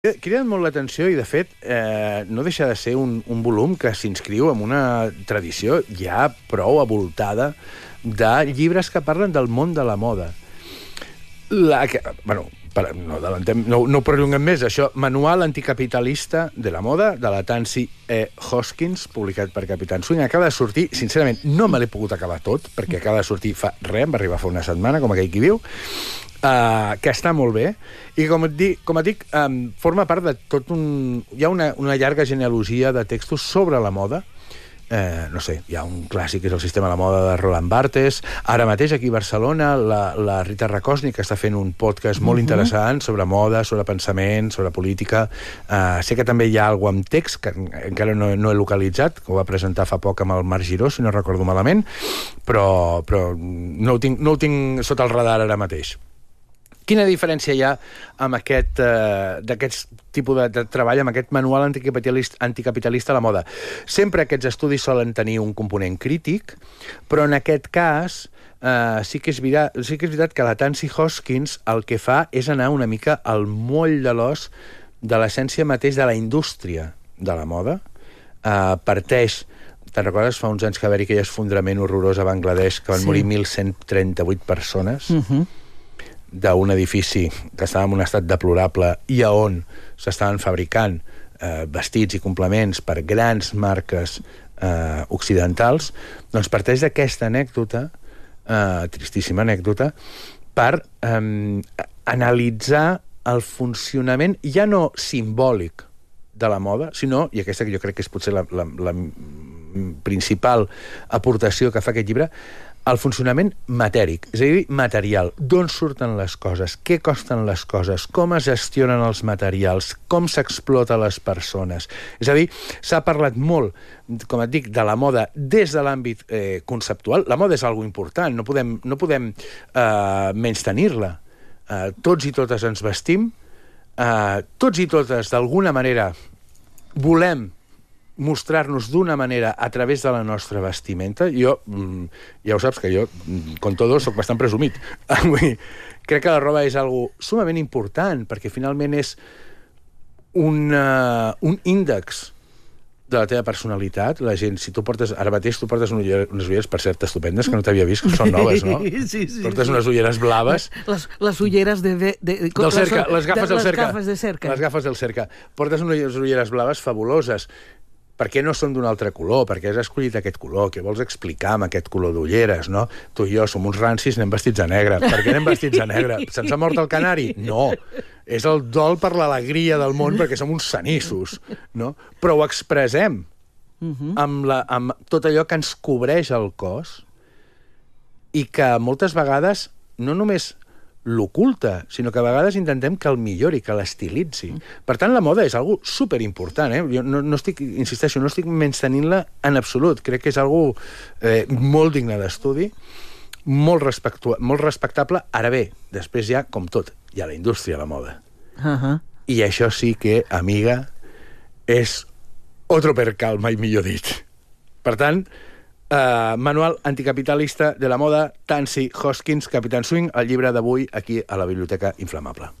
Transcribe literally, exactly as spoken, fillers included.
Criden molt l'atenció i, de fet, eh, no deixa de ser un, un volum que s'inscriu en una tradició ja prou avoltada de llibres que parlen del món de la moda. La, que, bueno, per, no, no, no perllonguem més, això, Manual anticapitalista de la moda, de la Tansy E. Hoskins, publicat per Capitán Swing. Acaba de sortir, sincerament, no me l'he pogut acabar tot, perquè acaba de sortir fa res, va arribar fa una setmana, com aquell qui diu, Uh, que està molt bé, i com et dic, com et dic um, forma part de tot un... Hi ha una, una llarga genealogia de textos sobre la moda. Eh, no sé, hi ha un clàssic que és el Sistema de la moda de Roland Barthes. Ara mateix aquí a Barcelona la, la Rita Rakosnik està fent un podcast molt uh-huh. interessant sobre moda, sobre pensament, sobre política. Uh, sé que també hi ha alguna amb text que encara no, no he localitzat, que ho va presentar fa poc amb el Marc Giró, si no recordo malament, però, però no, ho tinc, no ho tinc sota el radar ara mateix. Quina diferència hi ha amb aquest, eh, d'aquest tipus de, de treball, amb aquest manual anticapitalista, anticapitalista a la moda? Sempre aquests estudis solen tenir un component crític, però en aquest cas eh, sí, que és veritat, sí que és veritat que la Tansy Hoskins el que fa és anar una mica al moll de l'os de l'essència mateix de la indústria de la moda. Eh, parteix... Te'n recordes? Fa uns anys que va haver aquell esfondrament horrorós a Bangladesh, que van sí. morir mil cent trenta-vuit persones... Uh-huh. d'un edifici que estava en un estat deplorable i a on s'estaven fabricant eh, vestits i complements per grans marques eh, occidentals, doncs parteix d'aquesta anècdota, eh, tristíssima anècdota, per eh, analitzar el funcionament ja no simbòlic de la moda, sinó, i aquesta que jo crec que és potser la, la, la principal aportació que fa aquest llibre, el funcionament matèric, és a dir, material. D'on surten les coses? Què costen les coses? Com es gestionen els materials? Com s'explota les persones? És a dir, s'ha parlat molt, com et dic, de la moda des de l'àmbit eh, conceptual. La moda és algo important, no podem, no podem eh, menys-tenir-la. Eh, tots i totes ens vestim, eh, tots i totes, d'alguna manera, volem mostrar-nos d'una manera a través de la nostra vestimenta. Jo, ja ho saps, que jo, con todo, soc bastant presumit. Crec que la roba és algo sumament important, perquè finalment és un, uh, un índex de la teva personalitat. La gent, si tu portes... Ara mateix tu portes unes ulleres, unes ulleres per cert, estupendes, que no t'havia vist, que són noves, no? Sí, sí. Portes sí. unes ulleres blaves. Les, les ulleres de... de, de, de del cerca, les gafes de, del cerca. Les gafes de cerca. Les gafes del cerca. Portes unes ulleres blaves fabuloses. Per què no són d'un altre color? Per què has escollit aquest color? Què vols explicar amb aquest color d'ulleres, no? Tu i jo som uns rancis, anem vestits de negre. Per què anem vestits de negre? Se'ns ha mort el canari? No. És el dol per l'alegria del món, perquè som uns sanissos, no? Però ho expressem amb, la, amb tot allò que ens cobreix el cos i que moltes vegades no només l'oculta, sinó que a vegades intentem que el millori, que l'estilitzi. Per tant, la moda és algo superimportant, eh? Jo no, no estic, insisteixo, no estic menys-tenint-la en absolut. Crec que és algo eh, molt digne d'estudi, molt, respectu... molt respectable. Ara bé, després ja, com tot, hi ha la indústria de la moda. Uh-huh. I això sí que, amiga, és otro percal, mai millor dit. Per tant, Uh, Manual anticapitalista de la moda, Tansy Hoskins, Capitán Swing, el llibre d'avui aquí a la Biblioteca Inflamable.